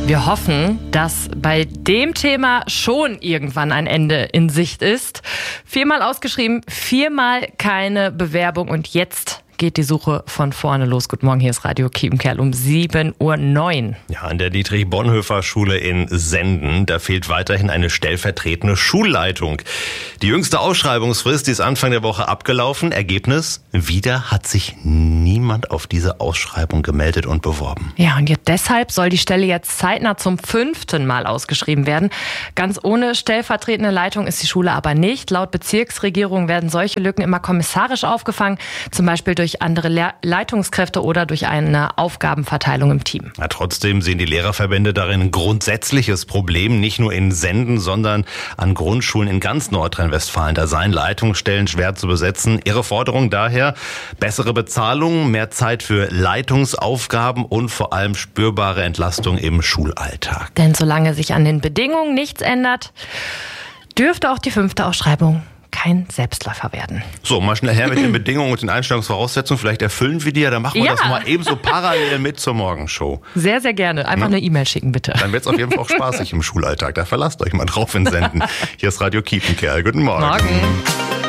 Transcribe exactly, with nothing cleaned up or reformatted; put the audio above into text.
Wir hoffen, dass bei dem Thema schon irgendwann ein Ende in Sicht ist. Viermal ausgeschrieben, viermal keine Bewerbung und jetzt geht die Suche von vorne los. Guten Morgen, hier ist Radio Kiepenkerl um sieben Uhr neun. Ja, an der Dietrich-Bonhoeffer-Schule in Senden, da fehlt weiterhin eine stellvertretende Schulleitung. Die jüngste Ausschreibungsfrist, die ist Anfang der Woche abgelaufen. Ergebnis, wieder hat sich niemand auf diese Ausschreibung gemeldet und beworben. Ja, und jetzt deshalb soll die Stelle jetzt zeitnah zum fünften Mal ausgeschrieben werden. Ganz ohne stellvertretende Leitung ist die Schule aber nicht. Laut Bezirksregierung werden solche Lücken immer kommissarisch aufgefangen, zum Beispiel durch durch andere Le- Leitungskräfte oder durch eine Aufgabenverteilung im Team. Ja, trotzdem sehen die Lehrerverbände darin ein grundsätzliches Problem, nicht nur in Senden, sondern an Grundschulen in ganz Nordrhein-Westfalen. Da seien Leitungsstellen schwer zu besetzen. Ihre Forderung daher, bessere Bezahlung, mehr Zeit für Leitungsaufgaben und vor allem spürbare Entlastung im Schulalltag. Denn solange sich an den Bedingungen nichts ändert, dürfte auch die fünfte Ausschreibung kein Selbstläufer werden. So, mal schnell her mit den Bedingungen und den Einstellungsvoraussetzungen. Vielleicht erfüllen wir die ja, dann machen wir Ja. das mal ebenso parallel mit zur Morgenshow. Sehr, sehr gerne. Einfach Na? eine E-Mail schicken, bitte. Dann wird es auf jeden Fall auch spaßig im Schulalltag. Da verlasst euch mal drauf in Senden. Hier ist Radio Kiepenkerl. Guten Morgen. Morgen.